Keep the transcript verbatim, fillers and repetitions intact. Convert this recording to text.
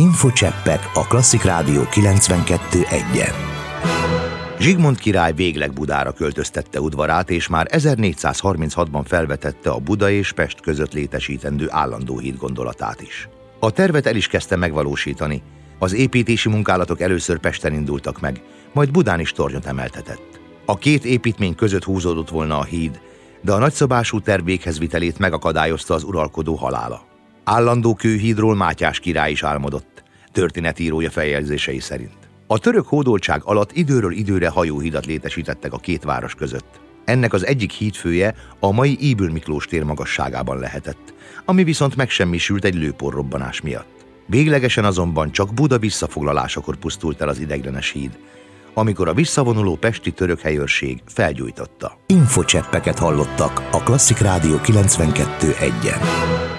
Infocseppek a Klasszik Rádió kilencvenkettő egyen. Zsigmond király végleg Budára költöztette udvarát, és már ezernégyszázharminchatban felvetette a Buda és Pest között létesítendő állandó híd gondolatát is. A tervet el is kezdte megvalósítani. Az építési munkálatok először Pesten indultak meg, majd Budán is tornyot emeltetett. A két építmény között húzódott volna a híd, de a nagyszabású terv véghezvitelét megakadályozta az uralkodó halála. Állandó kőhídról Mátyás király is álmodott, történetírója feljegyzései szerint. A török hódoltság alatt időről időre hajóhidat létesítettek a két város között. Ennek az egyik hídfője a mai Ybl Miklós tér magasságában lehetett, ami viszont megsemmisült egy lőporrobbanás miatt. Véglegesen azonban csak Buda visszafoglalásakor pusztult el az ideiglenes híd, amikor a visszavonuló pesti török helyőrség felgyújtotta. Infocseppeket hallottak a Klasszik Rádió kilencvenkettő egyen.